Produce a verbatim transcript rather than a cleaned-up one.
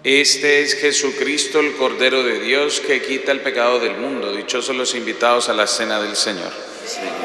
Este es Jesucristo, el Cordero de Dios, que quita el pecado del mundo. Dichosos los invitados a la cena del Señor. Señor,